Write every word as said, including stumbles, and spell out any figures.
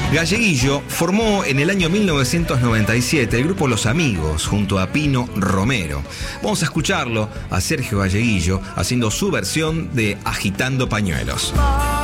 Galleguillo formó en el año mil novecientos noventa y siete el grupo Los Amigos junto a Pino Romero. Vamos a escucharlo a Sergio Galleguillo haciendo su versión de Agitando Pañuelos.